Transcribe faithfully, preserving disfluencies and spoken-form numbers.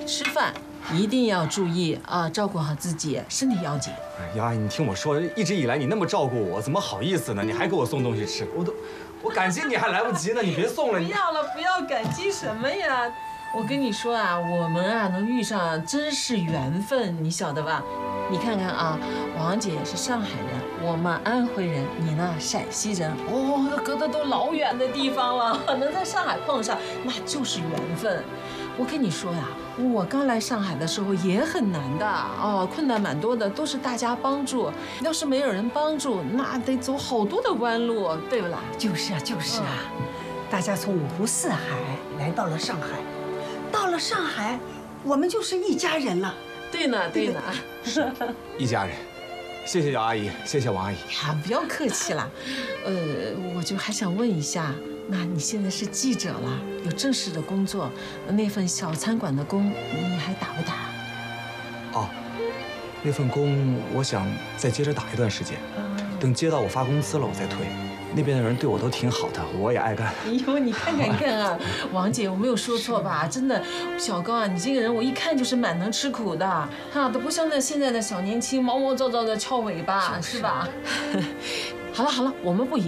吃饭一定要注意啊，照顾好自己，身体要紧。 姚阿姨，你听我说，一直以来你那么照顾我，怎么好意思呢？你还给我送东西吃，我都，我感激你还来不及呢，你别送了。 不要了，不要感激什么呀？我跟你说啊，我们啊能遇上真是缘分，你晓得吧？你看看啊，王姐是上海人，我们安徽人，你呢陕西人，哦，隔得都老远的地方了，能在上海碰上，那就是缘分。我跟你说呀，我刚来上海的时候也很难的哦，困难蛮多的，都是大家帮助。要是没有人帮助，那得走好多的弯路，对不啦？ 就是啊，就是啊，嗯、大家从五湖四海来到了上海，到了上海，我们就是一家人了。 对呢，对呢， 一家人。谢谢姚阿姨，谢谢王阿姨。 呀，不要客气啦。呃，我就还想问一下，那你现在是记者了，有正式的工作，那份小餐馆的工你还打不打？ 哦，那份工我想再接着打一段时间，等接到我发工资了我再退。那边的人对我都挺好的，我也爱干。 哎呦，你看看看啊，王姐，我没有说错吧？真的，小高啊，你这个人我一看就是蛮能吃苦的，哈，都不像那现在的小年轻毛毛躁躁的翘尾巴，是吧？好了好了，我们不